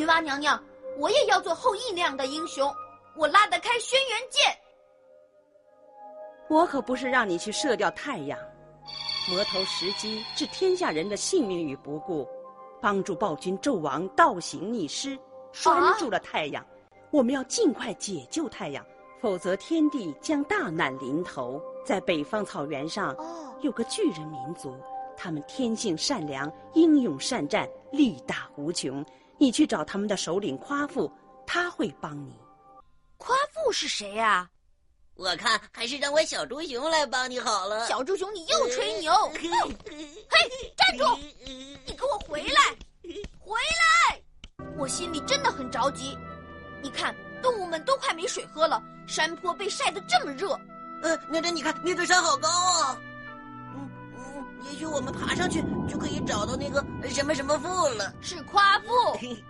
女娲娘娘，我也要做后羿那样的英雄，我拉得开轩辕剑。 我可不是让你去射掉太阳，魔头石矶置天下人的性命于不顾，帮助暴君纣王倒行逆施，拴住了太阳。我们要尽快解救太阳，否则天帝将大难临头。在北方草原上，有个巨人民族，他们天性善良，英勇善战，力大无穷。你去找他们的首领夸父，他会帮你。 夸父是谁呀？ 我看还是让我小猪熊来帮你好了。 小猪熊，你又吹牛！嘿，站住！你给我回来！回来！我心里真的很着急。你看，动物们都快没水喝了，山坡被晒得这么热。 你看，那座山好高啊！也许我们爬上去就可以找到那个什么什么父了。 是夸父。